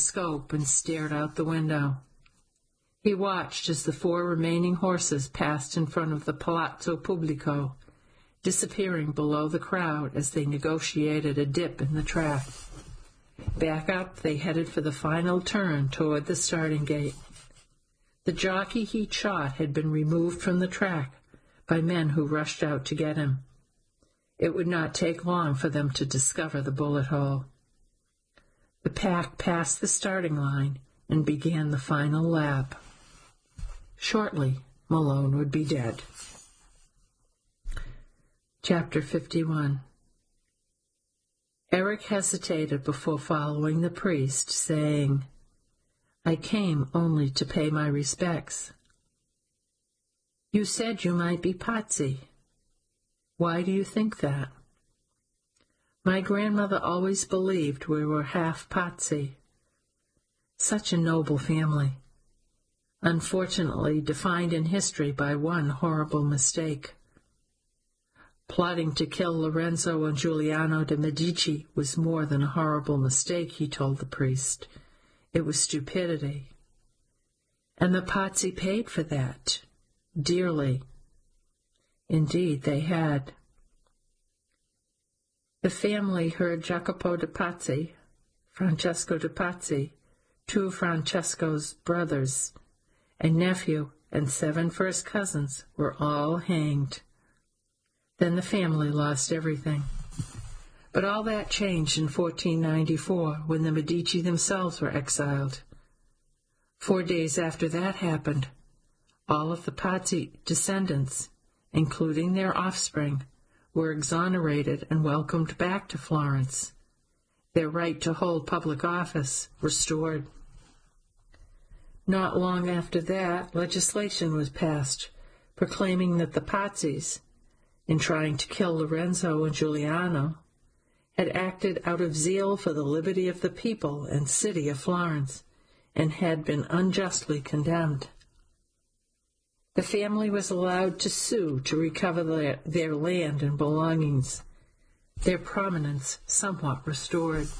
scope and stared out the window. He watched as the 4 remaining horses passed in front of the Palazzo Pubblico, disappearing below the crowd as they negotiated a dip in the track. Back up, they headed for the final turn toward the starting gate. The jockey he'd shot had been removed from the track by men who rushed out to get him. It would not take long for them to discover the bullet hole. The pack passed the starting line and began the final lap. Shortly, Malone would be dead. Chapter 51. Eric hesitated before following the priest, saying, "I came only to pay my respects." "You said you might be Pazzi. Why do you think that?" "My grandmother always believed we were half Pazzi. Such a noble family. Unfortunately defined in history by one horrible mistake. Plotting to kill Lorenzo and Giuliano de' Medici was more than a horrible mistake," he told the priest. "It was stupidity. And the Pazzi paid for that, dearly. Indeed, they had." The family heard Jacopo de' Pazzi, Francesco de' Pazzi, 2 of Francesco's brothers, a nephew, and 7 first cousins were all hanged. Then the family lost everything. But all that changed in 1494, when the Medici themselves were exiled. 4 days after that happened, all of the Pazzi descendants, including their offspring, were exonerated and welcomed back to Florence, their right to hold public office restored. Not long after that, legislation was passed proclaiming that the Pazzis, in trying to kill Lorenzo and Giuliano, had acted out of zeal for the liberty of the people and city of Florence, and had been unjustly condemned. The family was allowed to sue to recover their land and belongings, their prominence somewhat restored.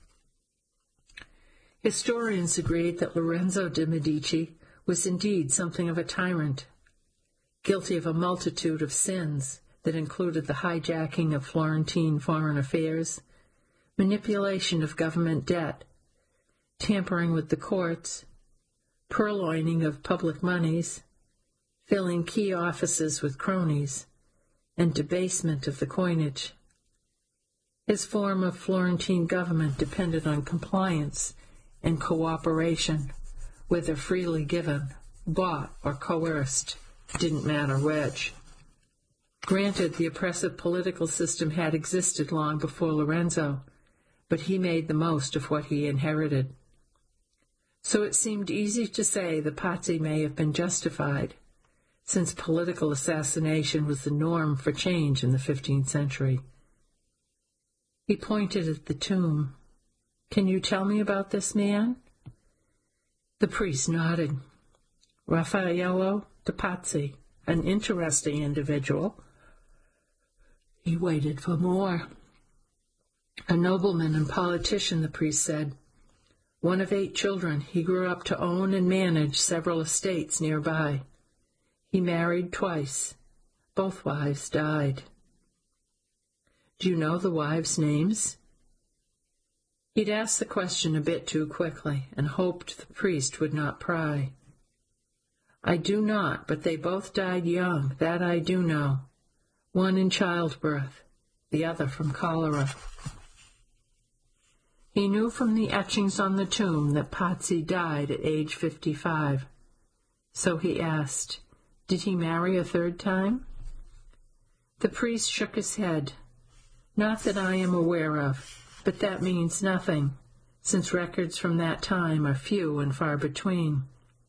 Historians agreed that Lorenzo de' Medici was indeed something of a tyrant, guilty of a multitude of sins that included the hijacking of Florentine foreign affairs, manipulation of government debt, tampering with the courts, purloining of public monies, filling key offices with cronies, and debasement of the coinage. His form of Florentine government depended on compliance and cooperation, whether freely given, bought, or coerced, didn't matter which. Granted, the oppressive political system had existed long before Lorenzo, but he made the most of what he inherited. So it seemed easy to say the Pazzi may have been justified, since political assassination was the norm for change in the 15th century. He pointed at the tomb. "Can you tell me about this man?" The priest nodded. "Raffaello de' Pazzi, an interesting individual." He waited for more. "A nobleman and politician," the priest said. "One of 8 children, he grew up to own and manage several estates nearby. He married twice. Both wives died." "Do you know the wives' names?" He'd asked the question a bit too quickly, and hoped the priest would not pry. "I do not, but they both died young, that I do know. One in childbirth, the other from cholera." He knew from the etchings on the tomb that Pazzi died at age 55. So he asked, "Did he marry a 3rd time?" The priest shook his head. "Not that I am aware of, but that means nothing, since records from that time are few and far between."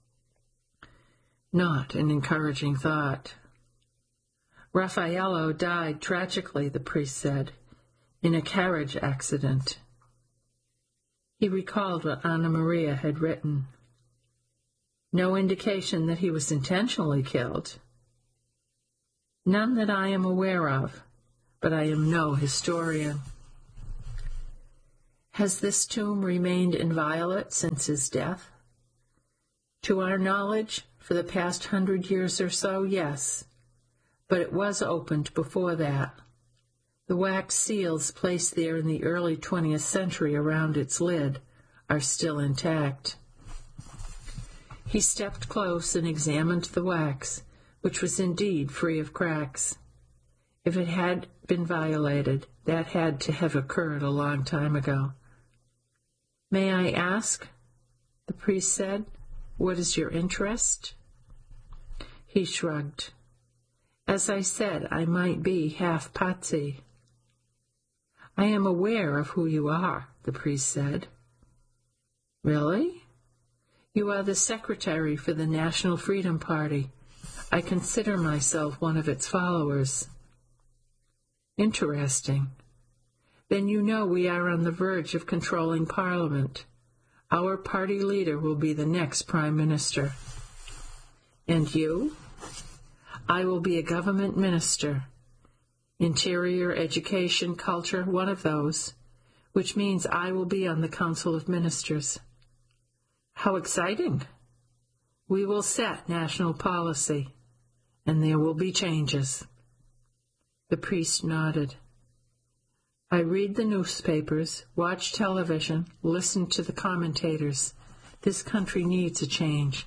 Not an encouraging thought. "Raffaello died tragically," the priest said, "in a carriage accident." He recalled what Anna Maria had written. "No indication that he was intentionally killed." "None that I am aware of, but I am no historian." Has this tomb remained inviolate since his death? To our knowledge, for the past 100 years or so, yes, but it was opened before that. The wax seals placed there in the early 20th century around its lid are still intact. He stepped close and examined the wax, which was indeed free of cracks. If it had been violated, that had to have occurred a long time ago. "May I ask," the priest said, "what is your interest?" He shrugged. "As I said, I might be half Patsy." "I am aware of who you are," the priest said. "Really?" "You are the secretary for the National Freedom Party. I consider myself one of its followers." "Interesting. Then you know we are on the verge of controlling Parliament. Our party leader will be the next Prime Minister." "And you?" "I will be a government minister. Interior, education, culture, one of those, which means I will be on the Council of Ministers." "How exciting!" "We will set national policy, and there will be changes." The priest nodded. "I read the newspapers, watch television, listen to the commentators. This country needs a change."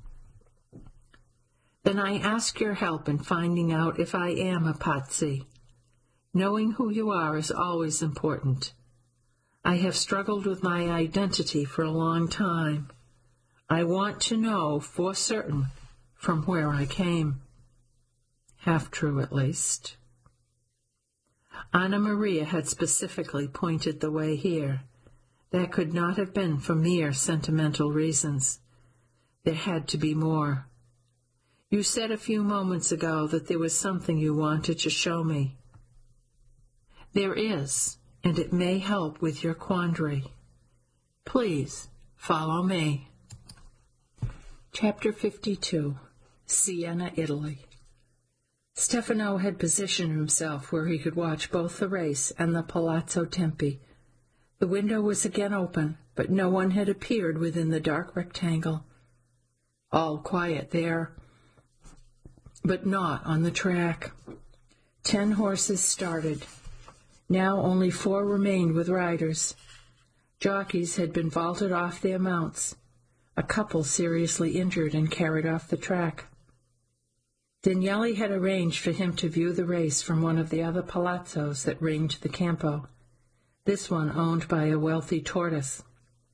"Then I ask your help in finding out if I am a Patsy. Knowing who you are is always important. I have struggled with my identity for a long time. I want to know for certain from where I came." "Half true, at least." Anna Maria had specifically pointed the way here. That could not have been for mere sentimental reasons. There had to be more. "You said a few moments ago that there was something you wanted to show me." "There is, and it may help with your quandary. Please, follow me." Chapter 52. Siena, Italy. Stefano had positioned himself where he could watch both the race and the Palazzo Tempi. The window was again open, but no one had appeared within the dark rectangle. All quiet there, but not on the track. 10 horses started. Now only 4 remained with riders. Jockeys had been vaulted off their mounts, a couple seriously injured and carried off the track. Daniele had arranged for him to view the race from one of the other palazzos that ringed the Campo, this one owned by a wealthy tortoise.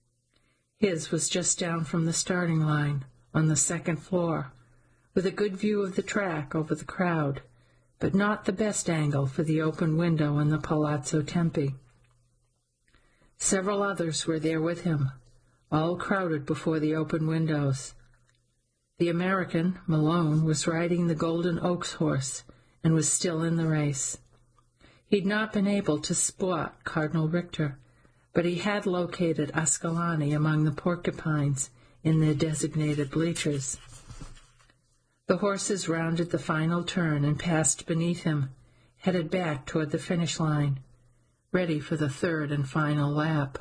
His was just down from the starting line, on the 2nd floor, with a good view of the track over the crowd, but not the best angle for the open window in the Palazzo Tempi. Several others were there with him, all crowded before the open windows. The American, Malone, was riding the Golden Oaks horse and was still in the race. He'd not been able to spot Cardinal Richter, but he had located Ascalani among the porcupines in their designated bleachers. The horses rounded the final turn and passed beneath him, headed back toward the finish line, ready for the 3rd and final lap.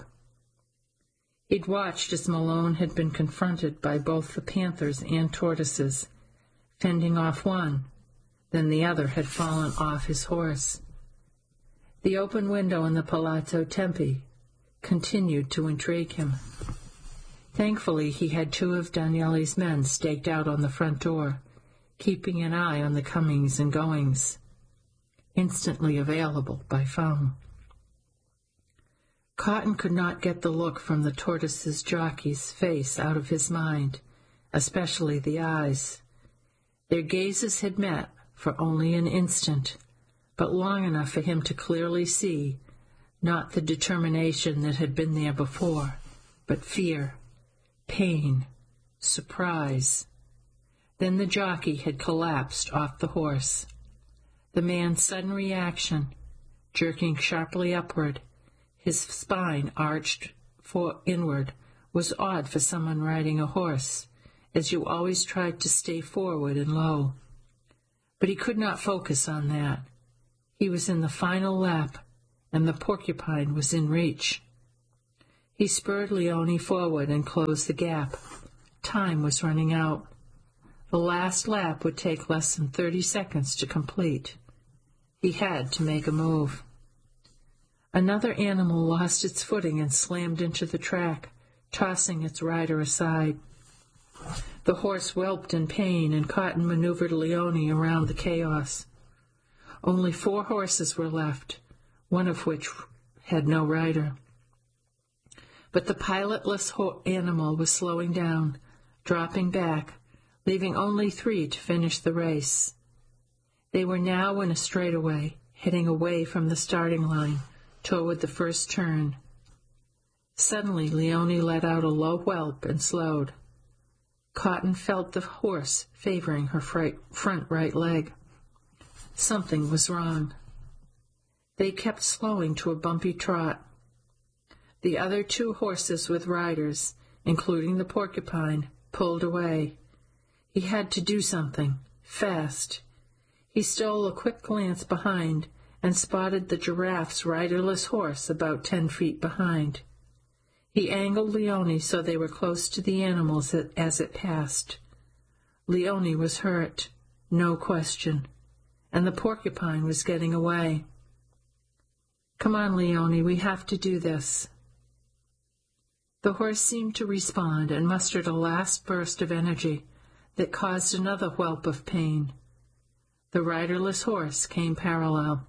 He'd watched as Malone had been confronted by both the panthers and tortoises, fending off one, then the other had fallen off his horse. The open window in the Palazzo Tempi continued to intrigue him. Thankfully, he had 2 of Daniele's men staked out on the front door, keeping an eye on the comings and goings, instantly available by phone. Cotton could not get the look from the tortoise's jockey's face out of his mind, especially the eyes. Their gazes had met for only an instant, but long enough for him to clearly see, not the determination that had been there before, but fear, pain, surprise. Then the jockey had collapsed off the horse. The man's sudden reaction, jerking sharply upward, his spine arched inward, was odd for someone riding a horse, as you always tried to stay forward and low. But he could not focus on that. He was in the final lap, and the porcupine was in reach. He spurred Leone forward and closed the gap. Time was running out. The last lap would take less than 30 seconds to complete. He had to make a move. Another animal lost its footing and slammed into the track, tossing its rider aside. The horse whelped in pain, and Cotton maneuvered Leone around the chaos. Only 4 horses were left, one of which had no rider. But the pilotless animal was slowing down, dropping back, leaving only 3 to finish the race. They were now in a straightaway, heading away from the starting line, toward the first turn. Suddenly, Leone let out a low whelp and slowed. Cotton felt the horse favoring her front right leg. Something was wrong. They kept slowing to a bumpy trot. The other 2 horses with riders, including the porcupine, pulled away. He had to do something, fast. He stole a quick glance behind and spotted the giraffe's riderless horse about 10 feet behind. He angled Leone so they were close to the animals as it passed. Leone was hurt, no question, and the porcupine was getting away. "Come on, Leone, we have to do this." The horse seemed to respond and mustered a last burst of energy that caused another whelp of pain. The riderless horse came parallel.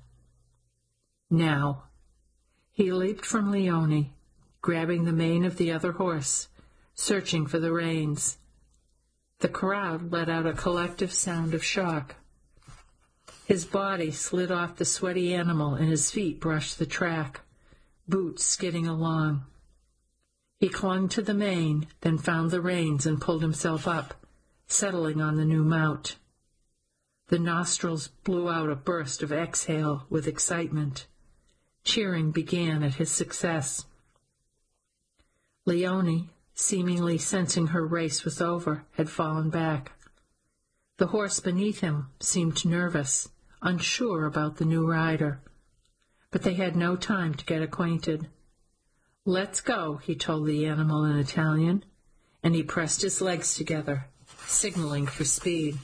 Now. He leaped from Leone, grabbing the mane of the other horse, searching for the reins. The crowd let out a collective sound of shock. His body slid off the sweaty animal and his feet brushed the track, boots skidding along. He clung to the mane, then found the reins and pulled himself up, settling on the new mount. The nostrils blew out a burst of exhale with excitement. Cheering began at his success. Leone, seemingly sensing her race was over, had fallen back. The horse beneath him seemed nervous, unsure about the new rider. But they had no time to get acquainted. "Let's go," he told the animal in Italian, and he pressed his legs together, signaling for speed.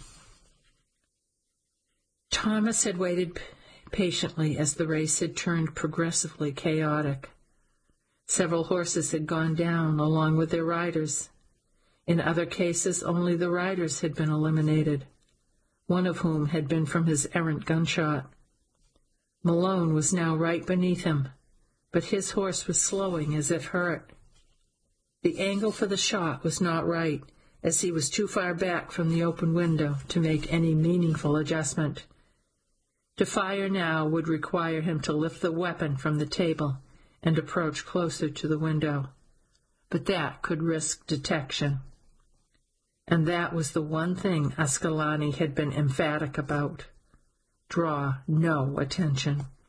Thomas had waited patiently as the race had turned progressively chaotic. Several horses had gone down along with their riders. In other cases, only the riders had been eliminated, one of whom had been from his errant gunshot. Malone was now right beneath him, but his horse was slowing as if hurt. The angle for the shot was not right, as he was too far back from the open window to make any meaningful adjustment. To fire now would require him to lift the weapon from the table and approach closer to the window. But that could risk detection. And that was the one thing Ascalani had been emphatic about. Draw no attention.